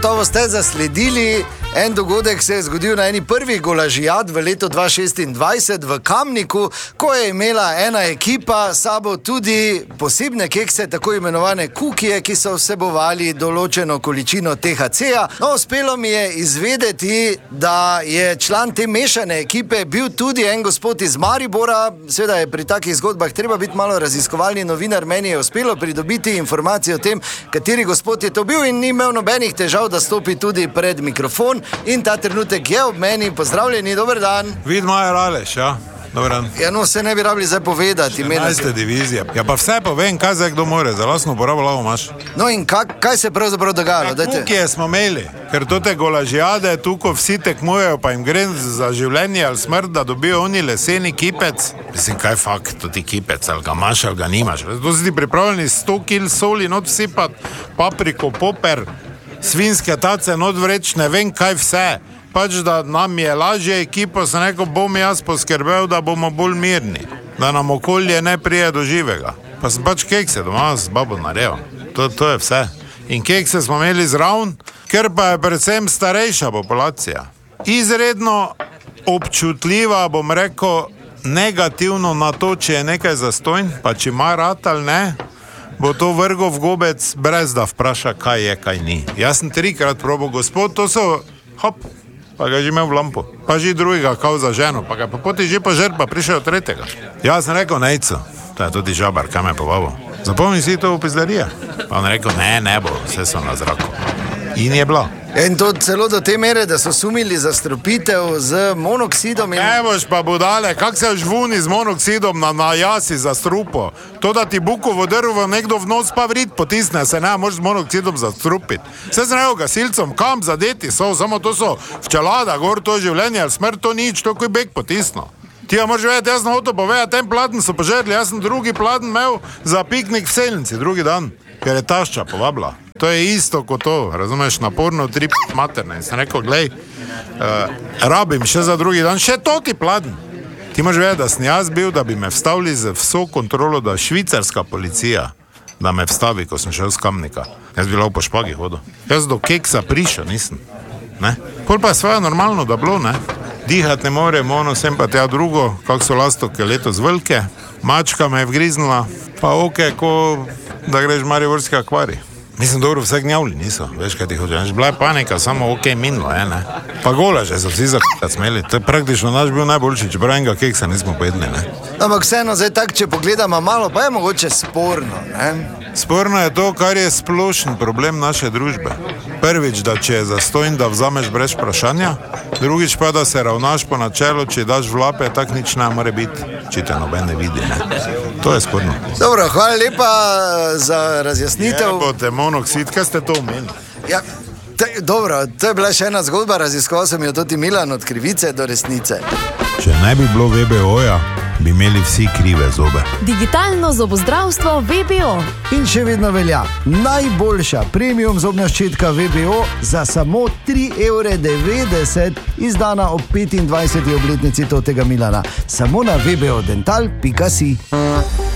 To ste zasledili, en dogodek se je zgodil na eni prvih golažijad v letu 2026 v Kamniku, ko je imela ena ekipa sabo tudi posebne kekse, tako imenovane kukije, ki so vsebovali določeno količino THC-ja. No, uspelo mi je izvedeti, da je član te mešane ekipe bil tudi en gospod iz Maribora. Seveda je pri takih zgodbah treba biti malo raziskovalni novinar. Meni je uspelo pridobiti informacije o tem, kateri gospod je to bil, in ni imel nobenih težav, da stopi tudi pred mikrofon, in ta trenutek je ob meni. Pozdravljeni, dober dan. Vidmajer Aleš, ja. Dober dan. Ja, no, se ne bi rabili zdaj povedati. 14. divizija. Ja, pa vse povem, kaj zdaj kdo more, za lastno uporabo lahko imaš. No, in kaj se pravzaprav dogajalo? Kukije smo imeli, ker tote golažijade, tukaj vsi tekmujejo, pa jim gre za življenje ali smrt, da dobijo oni leseni kipec. Mislim, kaj fakt, to ti kipec, ali ga imaš, ali ga nimaš. To si ti pripravljeni 100 kil soli not vsipat, papriko, poper, svinske tace not vreč, ne vem kaj vse. Pač da nam je lažje ekipo, sem rekel, bom jaz poskrbel, da bomo bolj mirni, da nam okolje ne prije do živega. Pa sem pač kekse doma z babo naredil. To je vse. In kekse smo imeli zraven, ker pa je predvsem starejša populacija. Izredno občutljiva, bom rekel, negativno na to, če je nekaj zastojn, pa če ima rad ali ne, bo to vrgo v gobec, brez da vpraša, kaj je, kaj ni. Jaz sem 3-krat probal, gospod, to so, hop, pa ga že imel v lampu, pa že drugega, kao za ženo, pa ga pa poti že požer, pa prišel 3. Jaz sem rekel, nejco, to je tudi žabar, kaj me povabo. Zapomni si to v pizdarija. Pa on rekel, ne bo, vse so na zraku. In je bilo. In to celo do te mere, da so sumili za strupitev z monoksidom. Ne boš pa budale, kak se žvuni z monoksidom na jasi za strupo. To, da ti bukovo drvo nekdo v nos pa vrit potisne, se ne moraš z monoksidom zastrupiti. Vse sem rekel gasilcom, kam zadeti so, samo to so včelada, gor to življenje ali smrt, to nič, to ko je bek potisno. Ti ja moraš vedeti, jaz sem hotel povedati, ten pladen so požerli, jaz sem drugi pladen imel za piknik v Selnici, drugi dan, ker je tašča povabila. To je isto kot to, razumeš, naporno 3 materne. In sem rekel, glej, rabim še za drugi dan, še to ti pladen. Ti moraš vedeti, da sem jaz bil, da bi me vstavili z vso kontrolo, da švicarska policija, da me vstavi, ko sem šel z Kamnika. Jaz bi lahko po špagi hodil. Jaz do keksa prišel nisem. Ne? Pol pa je svoje normalno, da bilo, ne? Dihati ne morem, ono sem pa tja drugo, kak so lastovke letos velike, mačka me je vgriznila, pa okej, ko da greš v Mariborski akvarij. Mislim, dobro, vse gnjavli niso, veš, kaj ti hočeš. Bila je panika, samo okej, minilo, ne? Pa golaže so vsi zakrat smeli, to je praktično naš bil najboljši, čeprav enega keksa nismo pojedli, ne? Ampak vseeno, zdaj tak, če pogledamo malo, pa je mogoče sporno, ne? Sporno je to, kar je splošen problem naše družbe. Prvič, da če je zastojn, da vzameš brez vprašanja, drugič pa, da se ravnaš po načelu, če daš v lape, tak nič ne more biti, če te noben ne vidi, ne? To je sporno. Dobro, hvala lepa za razjasnitev. Jebote, monoksid, kaj ste to omenili? Ja, dobro, to je bila še ena zgodba, raziskoval sem jo tudi Milan, od krivice do resnice. Če ne bi bilo VBO-ja, bi imeli vsi krive zobe. Digitalno zobozdravstvo VBO. In še vedno velja, najboljša premium zobna ščetka VBO za samo 3,90 €, izdana ob 25. obletnici totega Milana. Samo na vbodental.si.